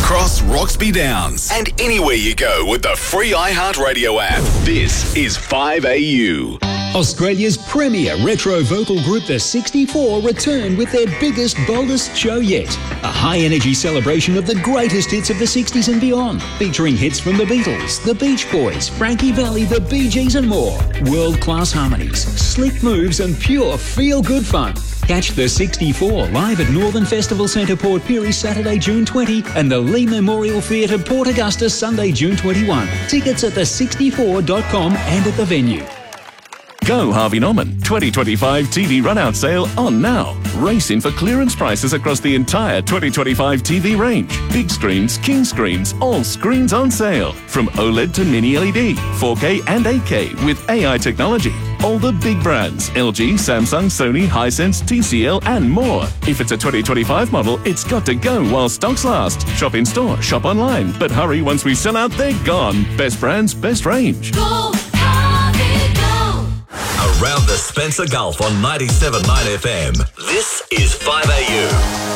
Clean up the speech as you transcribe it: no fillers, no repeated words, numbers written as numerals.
across Roxby Downs and anywhere you go with the free iHeartRadio app. This is 5AU. Australia's premier retro vocal group, The 64, return with their biggest, boldest show yet. A high-energy celebration of the greatest hits of the 60s and beyond, featuring hits from the Beatles, the Beach Boys, Frankie Valli, the Bee Gees and more. World-class harmonies, slick moves and pure feel-good fun. Catch The 64 live at Northern Festival Centre, Port Pirie, Saturday, June 20, and the Lee Memorial Theatre, Port Augusta, Sunday, June 21. Tickets at the64.com and at the venue. Go Harvey Norman 2025 TV run-out sale on now. Race in for clearance prices across the entire 2025 TV range. Big screens, king screens, all screens on sale. From OLED to mini LED, 4K and 8K with AI technology. All the big brands, LG, Samsung, Sony, Hisense, TCL and more. If it's a 2025 model, it's got to go while stocks last. Shop in store, shop online. But hurry, once we sell out, they're gone. Best brands, best range. Go, Harvey, go! Around the Spencer Gulf on 97.9 FM. This is 5AU.